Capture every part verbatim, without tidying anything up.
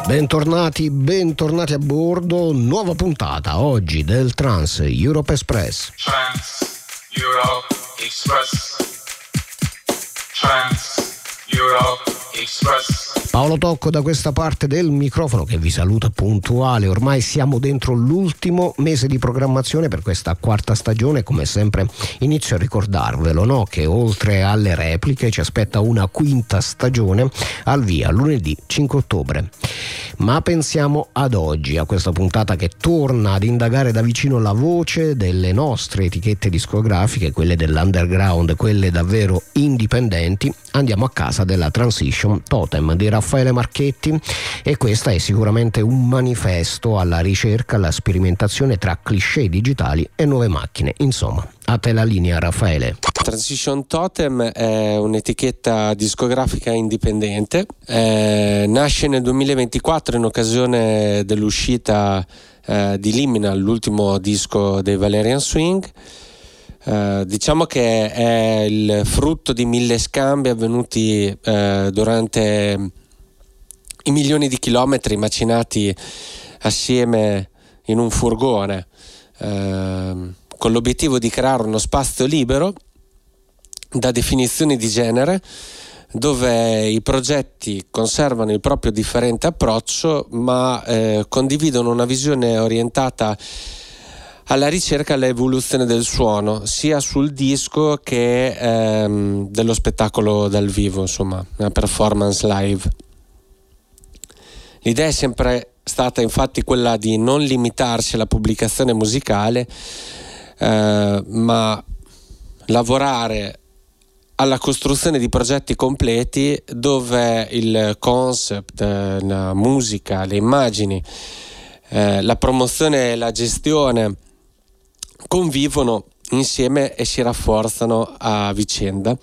Bentornati, bentornati a bordo, nuova puntata oggi del Trans Europe Express. Trans Europe Express. Trans Europe Express. Paolo Tocco da questa parte del microfono che vi saluta puntuale. Ormai siamo dentro l'ultimo mese di programmazione per questa quarta stagione. Come sempre inizio a ricordarvelo, no? Che oltre alle repliche ci aspetta una quinta stagione al via lunedì cinque ottobre. Ma pensiamo ad oggi, a questa puntata che torna ad indagare da vicino la voce delle nostre etichette discografiche, quelle dell'underground, quelle davvero indipendenti. Andiamo a casa della Transition Totem di Raffaele Marchetti, e questa è sicuramente un manifesto alla ricerca, alla sperimentazione tra cliché digitali e nuove macchine. Insomma, a te la linea, Raffaele. Transition Totem è un'etichetta discografica indipendente, eh, nasce nel duemilaventiquattro in occasione dell'uscita eh, di Liminal, l'ultimo disco dei Valerian Swing. Uh, diciamo che è il frutto di mille scambi avvenuti uh, durante i milioni di chilometri macinati assieme in un furgone, uh, con l'obiettivo di creare uno spazio libero da definizioni di genere, dove i progetti conservano il proprio differente approccio, ma uh, condividono una visione orientata alla ricerca e all'evoluzione del suono, sia sul disco che ehm, dello spettacolo dal vivo, insomma, una performance live. L'idea è sempre stata infatti quella di non limitarsi alla pubblicazione musicale, eh, ma lavorare alla costruzione di progetti completi dove il concept, la musica, le immagini, eh, la promozione e la gestione convivono insieme e si rafforzano a vicenda.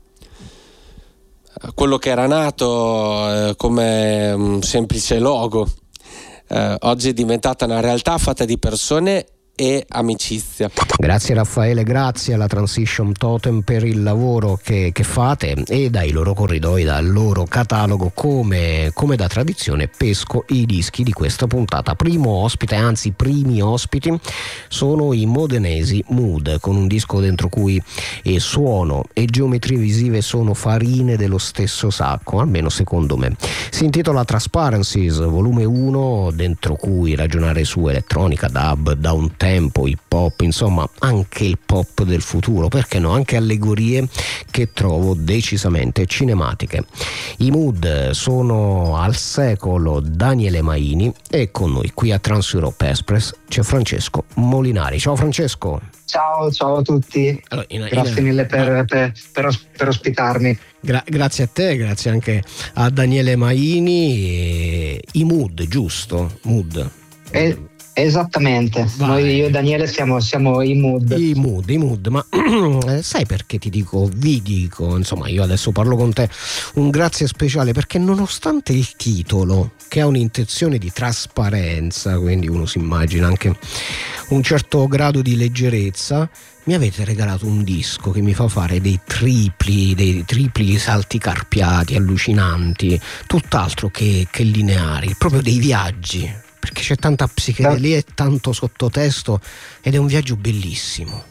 Quello che era nato eh, come un semplice logo eh, oggi è diventata una realtà fatta di persone e amicizia. Grazie Raffaele, grazie alla Transition Totem per il lavoro che, che fate, e dai loro corridoi, dal loro catalogo, come, come da tradizione pesco i dischi di questa puntata. Primo ospite, anzi primi ospiti, sono i modenesi Mood, con un disco dentro cui eh, suono e geometrie visive sono farine dello stesso sacco, almeno secondo me. Si intitola Transparencies volume uno, dentro cui ragionare su elettronica, dub, downtempo, tempo, hip hop, insomma anche il pop del futuro, perché no, anche allegorie che trovo decisamente cinematiche. I Mood sono al secolo Daniele Maini, e con noi qui a Trans Europe Express c'è Francesco Molinari. Ciao Francesco. Ciao, ciao a tutti. Allora, in, grazie in, mille per, per, per, per ospitarmi. Gra- grazie a te, grazie anche a Daniele Maini. E i Mood, giusto? Mood. E- Esattamente. Vai. Noi, io e Daniele siamo, siamo i Mood. I Mood, i Mood, ma eh, sai perché ti dico, vi dico, insomma io adesso parlo con te, un grazie speciale, perché nonostante il titolo, che ha un'intenzione di trasparenza, quindi uno si immagina anche un certo grado di leggerezza, mi avete regalato un disco che mi fa fare dei tripli, dei tripli salti carpiati, allucinanti, tutt'altro che, che lineari, proprio dei viaggi. Perché c'è tanta psichedelia e tanto sottotesto, ed è un viaggio bellissimo.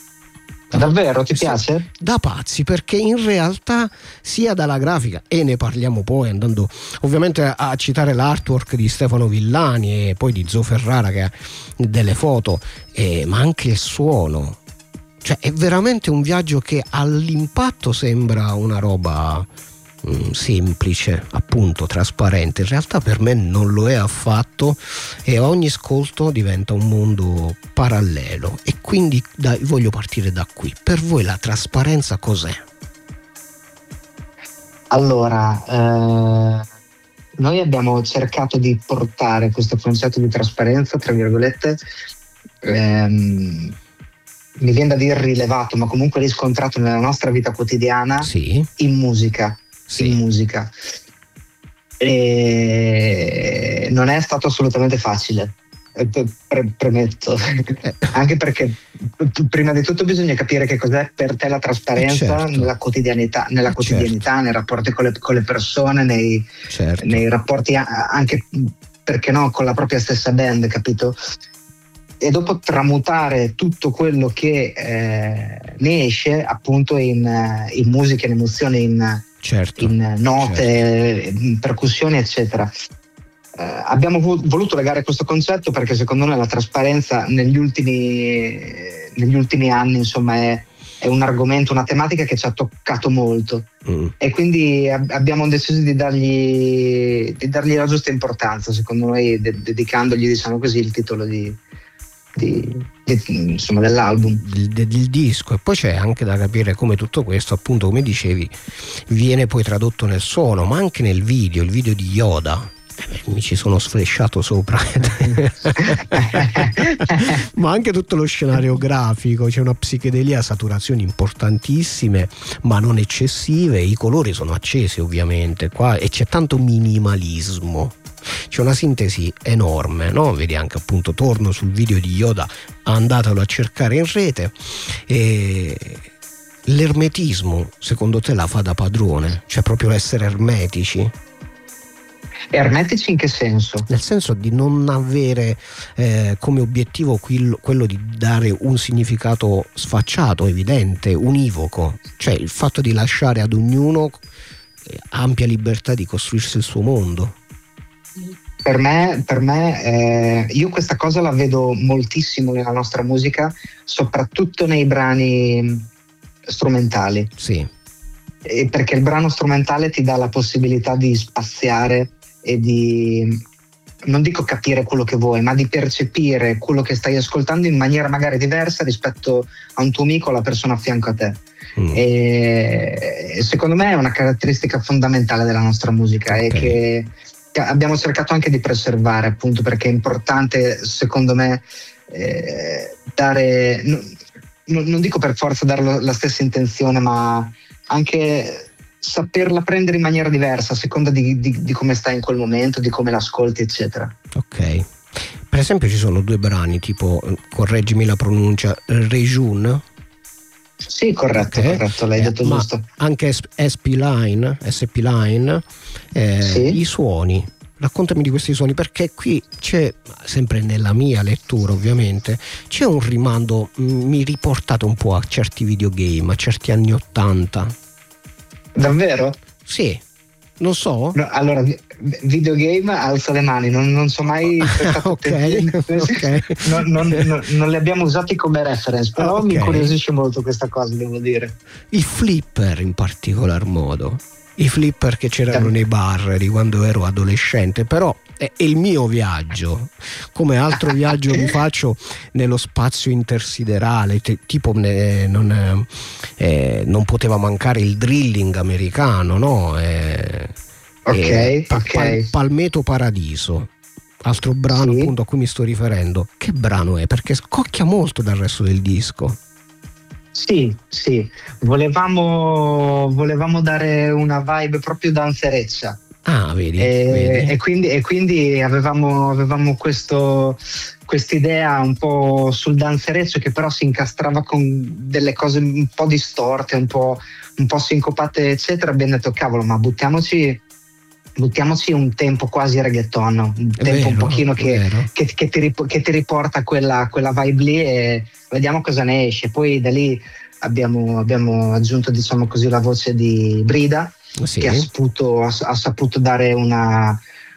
Davvero? Ti piace? Da pazzi, perché in realtà sia dalla grafica, e ne parliamo poi andando ovviamente a citare l'artwork di Stefano Villani e poi di Zo Ferrara che ha delle foto, eh, ma anche il suono, cioè è veramente un viaggio che all'impatto sembra una roba semplice, appunto trasparente. In realtà per me non lo è affatto, e ogni ascolto diventa un mondo parallelo, e quindi dai, voglio partire da qui. Per voi la trasparenza cos'è? Allora eh, noi abbiamo cercato di portare questo concetto di trasparenza, tra virgolette, ehm, mi viene da dire rilevato, ma comunque riscontrato nella nostra vita quotidiana, sì, in musica. Sì. in musica e non è stato assolutamente facile. pre- premetto anche perché prima di tutto bisogna capire che cos'è per te la trasparenza, eh certo. nella quotidianità, nella eh quotidianità certo. nei rapporti con le, con le persone, nei, certo. nei rapporti anche, perché no, con la propria stessa band, capito? E dopo tramutare tutto quello che eh, ne esce appunto in, in musica, in emozioni, in, certo. in note, certo. in percussioni, eccetera. Eh, abbiamo voluto legare questo concetto perché secondo noi la trasparenza negli ultimi, negli ultimi anni, insomma, è, è un argomento, una tematica che ci ha toccato molto, mm. e quindi ab- abbiamo deciso di dargli, di dargli la giusta importanza, secondo noi, de- dedicandogli, diciamo così, il titolo di, di, di, insomma, dell'album, del, del disco. E poi c'è anche da capire come tutto questo, appunto, come dicevi, viene poi tradotto nel suono, ma anche nel video, il video di Yoda. Mi ci sono sflesciato sopra ma anche tutto lo scenario grafico, c'è una psichedelia, saturazioni importantissime ma non eccessive, i colori sono accesi ovviamente qua e c'è tanto minimalismo, c'è una sintesi enorme, no? Vedi anche, appunto, torno sul video di Yoda, andatelo a cercare in rete. E l'ermetismo secondo te la fa da padrone, cioè proprio l'essere ermetici? Ermetici in che senso? Nel senso di non avere eh, come obiettivo quello, quello di dare un significato sfacciato, evidente, univoco, cioè il fatto di lasciare ad ognuno eh, ampia libertà di costruirsi il suo mondo. Per me, per me eh, io questa cosa la vedo moltissimo nella nostra musica, soprattutto nei brani strumentali. Sì. E perché il brano strumentale ti dà la possibilità di spaziare e di, non dico capire quello che vuoi, ma di percepire quello che stai ascoltando in maniera magari diversa rispetto a un tuo amico o alla persona a fianco a te. Mm. E secondo me è una caratteristica fondamentale della nostra musica, okay. E che, che abbiamo cercato anche di preservare, appunto perché è importante, secondo me, eh, dare, no, non dico per forza dare la stessa intenzione, ma anche saperla prendere in maniera diversa a seconda di, di, di come stai in quel momento, di come l'ascolti, eccetera. Ok. Per esempio ci sono due brani tipo, correggimi la pronuncia, Rejun. Sì, corretto, okay. corretto, l'hai eh, detto giusto. Anche S P Line, S P Line, eh, sì. I suoni. Raccontami di questi suoni, perché qui c'è, sempre nella mia lettura ovviamente, c'è un rimando, mi riportate un po' a certi videogame, a certi anni ottanta. Davvero? Sì, non so. No, allora, videogame, alzo le mani, non, non so mai okay, okay. non, non, non, non li abbiamo usati come reference, però okay. Mi incuriosisce molto questa cosa, devo dire. I flipper in particolar modo. I flipper che c'erano nei bar di quando ero adolescente, però è il mio viaggio, come altro viaggio che faccio nello spazio intersiderale, te, tipo eh, non, eh, non poteva mancare il drilling americano, no? Eh, ok, eh, pa- ok. Pal- Palmetto Paradiso, altro brano, sì. Appunto a cui mi sto riferendo. Che brano è? Perché scocchia molto dal resto del disco. Sì, sì, volevamo, volevamo dare una vibe proprio danzereccia. Ah, vedi, e, vedi. e quindi, e quindi avevamo, avevamo questo, quest'idea un po' sul danzereccio che però si incastrava con delle cose un po' distorte, un po', un po' sincopate, eccetera. Abbiamo detto, cavolo, ma buttiamoci buttiamoci un tempo quasi reggaeton, un è tempo vero, un pochino che, che, che, ti rip- che ti riporta quella, quella vibe lì, e vediamo cosa ne esce. Poi da lì abbiamo, abbiamo aggiunto, diciamo così, la voce di Brida, sì. Che ha saputo, ha, ha saputo dare una,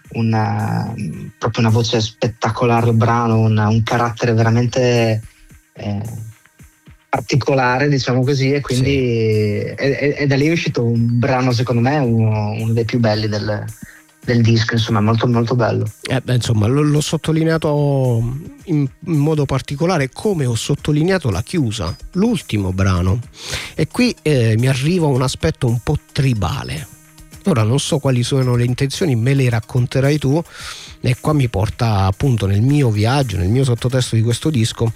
una proprio una voce spettacolare al brano, una, un carattere veramente eh, particolare, diciamo così, e quindi sì. e, e, e da lì è uscito un brano, secondo me uno, uno dei più belli del, del disco, insomma, molto molto bello. Eh beh, insomma, l- l'ho sottolineato in, in modo particolare, come ho sottolineato la chiusa, l'ultimo brano, e qui eh, mi arriva un aspetto un po' tribale. Ora non so quali sono le intenzioni, me le racconterai tu, e qua mi porta appunto nel mio viaggio, nel mio sottotesto di questo disco,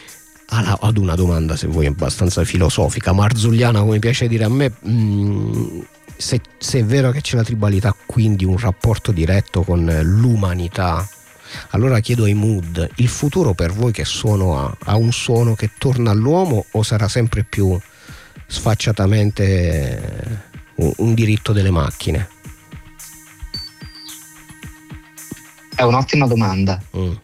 ad una domanda, se vuoi, abbastanza filosofica, marzulliana, come piace dire a me. mh, se, se è vero che c'è la tribalità, quindi un rapporto diretto con l'umanità, Allora chiedo ai Mood, il futuro per voi che suono ha? Ha un suono che torna all'uomo o sarà sempre più sfacciatamente un, un diritto delle macchine? È un'ottima domanda. Mm.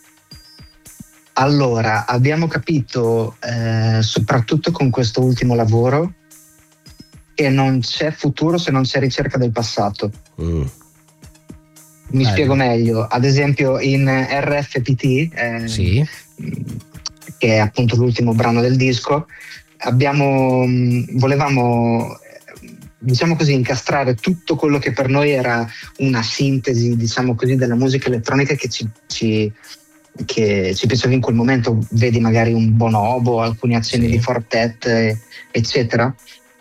Allora, abbiamo capito, eh, soprattutto con questo ultimo lavoro, che non c'è futuro se non c'è ricerca del passato. Mm. Mi Bello. spiego meglio. Ad esempio in R F P T, eh, Sì. che è appunto l'ultimo brano del disco, abbiamo, volevamo, diciamo così, incastrare tutto quello che per noi era una sintesi, diciamo così, della musica elettronica che ci, ci che ci piaceva in quel momento. Vedi magari un Bonobo, alcuni accenni Sì. di Fortet, eccetera,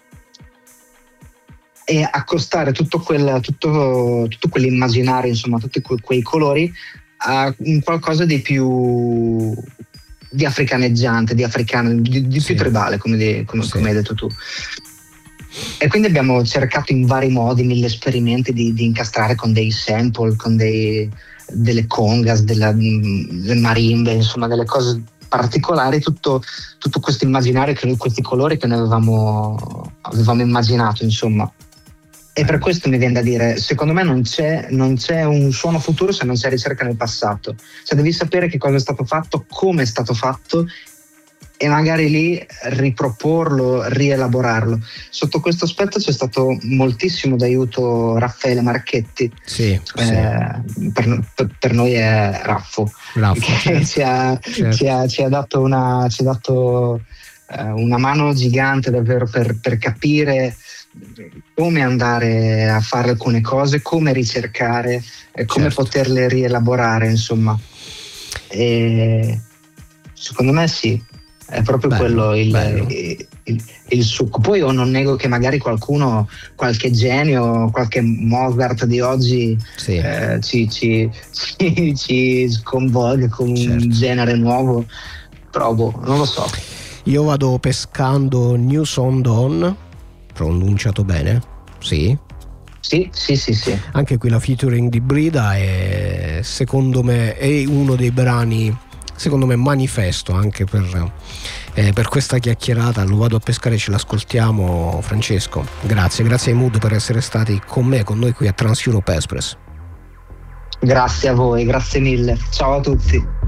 e accostare tutto, quel, tutto, tutto quell'immaginario, insomma tutti que- quei colori a un qualcosa di più di africaneggiante, di africano, di, di Sì. più tribale, come, di, come, Sì. come hai detto tu. E quindi abbiamo cercato in vari modi, mille esperimenti di, di incastrare con dei sample, con dei, delle congas, della, delle marimbe, insomma delle cose particolari, tutto, tutto questo immaginario, che noi, questi colori che noi avevamo, avevamo immaginato, insomma. E per questo mi viene da dire, secondo me non c'è, non c'è un suono futuro se non c'è ricerca nel passato. Cioè devi sapere che cosa è stato fatto, come è stato fatto, e magari lì riproporlo, rielaborarlo. Sotto questo aspetto c'è stato moltissimo d'aiuto Raffaele Marchetti. Sì, sì. Eh, per, per- per noi è Raffo, Raffo, che certo. ci, ha, Certo. ci ha- ci ha dato una, ci ha dato, eh, una mano gigante davvero per, per capire come andare a fare alcune cose, come ricercare, eh, come Certo. poterle rielaborare, insomma. E secondo me sì, è proprio Bello, quello il, bello. il, il- il succo. Poi io non nego che magari qualcuno, qualche genio, qualche Mozart di oggi Sì. eh, ci, ci, ci, ci sconvolga con un Certo. genere nuovo, però boh, non lo so. Io vado pescando New Sound On, pronunciato bene? Sì. Sì, sì, sì, sì. Anche qui la featuring di Brida è, secondo me, è uno dei brani, secondo me, manifesto anche per, eh, per questa chiacchierata. Lo vado a pescare, ce l'ascoltiamo. Francesco, grazie, grazie ai Mood per essere stati con me, con noi qui a Trans Europe Express. Grazie a voi, grazie mille. Ciao a tutti.